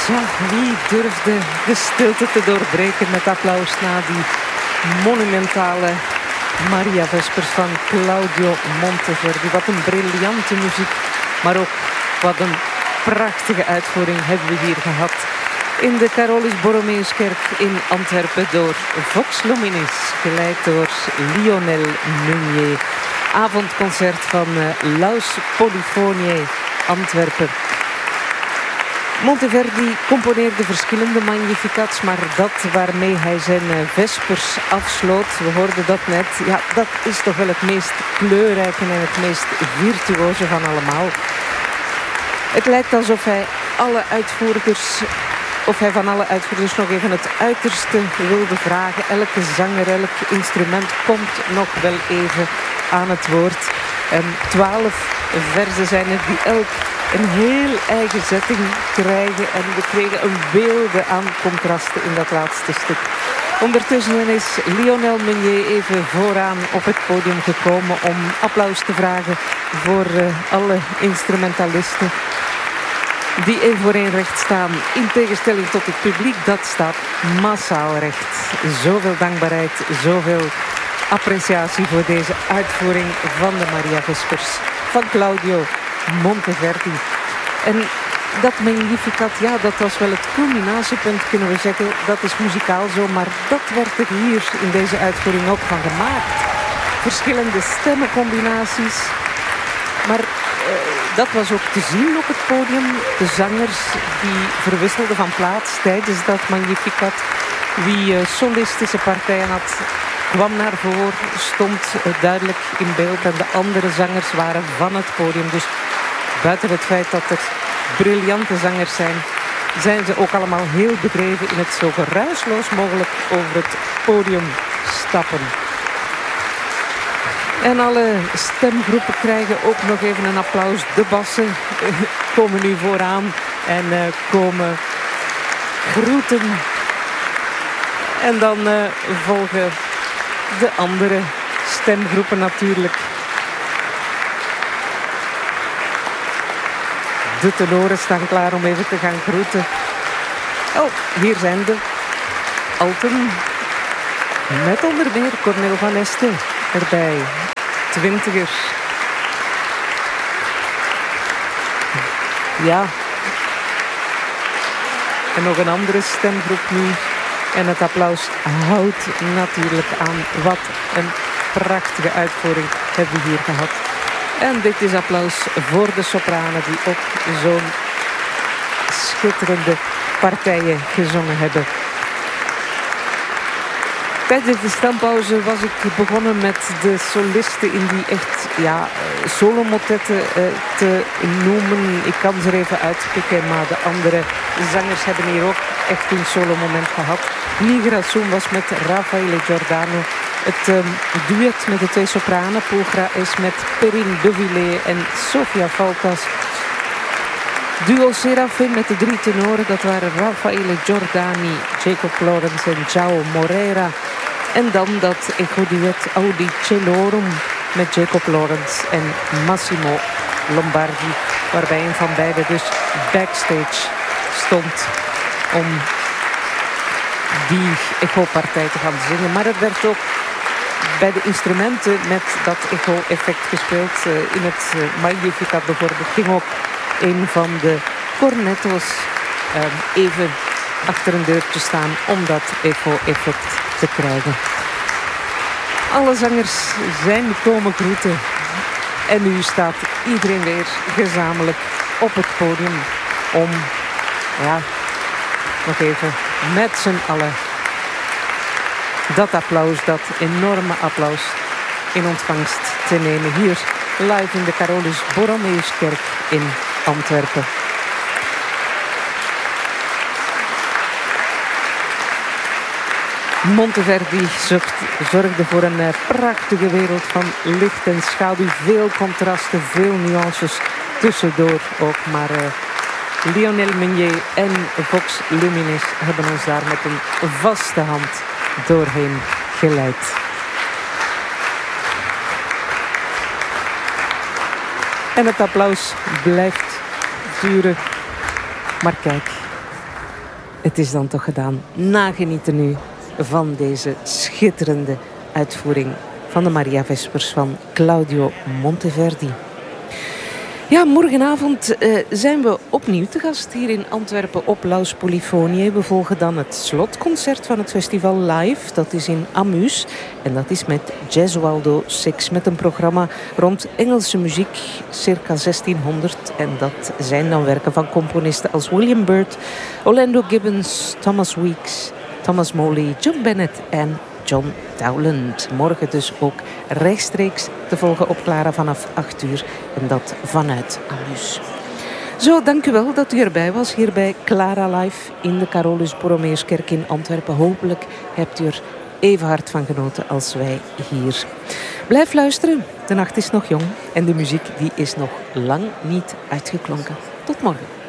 Tja, wie durfde de stilte te doorbreken met applaus na die monumentale Maria Vespers van Claudio Monteverdi. Wat een briljante muziek, maar ook wat een prachtige uitvoering hebben we hier gehad. In de Carolus Borromeuskerk in Antwerpen door Vox Luminis, geleid door Lionel Meunier. Avondconcert van Laus Polyphoniae Antwerpen. Monteverdi componeerde verschillende magnificats, maar dat waarmee hij zijn Vespers afsloot, we hoorden dat net, ja, dat is toch wel het meest kleurrijke en het meest virtuoze van allemaal. Het lijkt alsof hij van alle uitvoerders nog even het uiterste wilde vragen. Elke zanger, elk instrument komt nog wel even aan het woord. 12 verzen zijn er die elk een heel eigen zetting krijgen. En we kregen een weelde aan contrasten in dat laatste stuk. Ondertussen is Lionel Meunier even vooraan op het podium gekomen om applaus te vragen voor alle instrumentalisten die één voor één recht staan. In tegenstelling tot het publiek, dat staat massaal recht. Zoveel dankbaarheid, zoveel appreciatie voor deze uitvoering van de Maria Vespers van Claudio Monteverdi. En dat magnificat, ja, dat was wel het culminatiepunt, kunnen we zeggen. Dat is muzikaal zo, maar dat werd er hier in deze uitvoering ook van gemaakt. Verschillende stemmencombinaties. Maar dat was ook te zien op het podium. De zangers die verwisselden van plaats tijdens dat magnificat. Wie solistische partijen had, kwam naar voren, stond duidelijk in beeld. En de andere zangers waren van het podium. Dus buiten het feit dat er briljante zangers zijn ze ook allemaal heel bedreven in het zo geruisloos mogelijk over het podium stappen. En alle stemgroepen krijgen ook nog even een applaus. De bassen komen nu vooraan en komen groeten. En dan volgen de andere stemgroepen natuurlijk. De tenoren staan klaar om even te gaan groeten. Oh, hier zijn de alten. Met onder meer Cornel van Este erbij. 20ers. Ja. En nog een andere stemgroep nu. En het applaus houdt natuurlijk aan. Wat een prachtige uitvoering hebben we hier gehad. En dit is applaus voor de sopranen die ook zo'n schitterende partijen gezongen hebben. Tijdens de stampauze was ik begonnen met de solisten in die echt solomotetten te noemen. Ik kan ze er even uitpikken, maar de andere zangers hebben hier ook echt een solomoment gehad. Niger Assoum was met Raffaele Giordano. Het duet met de twee sopranen, Pulchra is met Perrine de Villiers en Sofia Faltas. Duo Serafin met de 3 tenoren, dat waren Raffaele Giordani, Jacob Lawrence en João Moreira. En dan dat echo-duet Audi Celorum met Jacob Lawrence en Massimo Lombardi. Waarbij een van beiden dus backstage stond om die echo-partij te gaan zingen. Maar het werd ook bij de instrumenten met dat echo-effect gespeeld. In het Magnificat bijvoorbeeld ging ook een van de cornetto's even achter een deurtje staan om dat echo-effect te krijgen. Alle zangers zijn komen groeten. En nu staat iedereen weer gezamenlijk op het podium om nog even met z'n allen dat applaus, dat enorme applaus in ontvangst te nemen. Hier live in de Carolus Borromeuskerk in Antwerpen. Monteverdi zorgde voor een prachtige wereld van licht en schaduw. Veel contrasten, veel nuances tussendoor ook. Maar Lionel Meunier en Vox Luminis hebben ons daar met een vaste hand doorheen geleid. En het applaus blijft duren. Maar kijk, Het is dan toch gedaan. Nagenieten nu van deze schitterende uitvoering van de Maria Vespers van Claudio Monteverdi. Ja, morgenavond zijn we opnieuw te gast hier in Antwerpen op Laus Polyfonie. We volgen dan het slotconcert van het festival live. Dat is in Amus. En dat is met Gesualdo Six. Met een programma rond Engelse muziek, circa 1600. En dat zijn dan werken van componisten als William Byrd, Orlando Gibbons, Thomas Weeks, Thomas Moley, John Bennett en John Dowland. Morgen dus ook rechtstreeks te volgen op Clara vanaf 8 uur. En dat vanuit Amus. Zo, dank u wel dat u erbij was hier bij Clara Live in de Carolus Borromeuskerk in Antwerpen. Hopelijk hebt u er even hard van genoten als wij hier. Blijf luisteren. De nacht is nog jong en de muziek die is nog lang niet uitgeklonken. Tot morgen.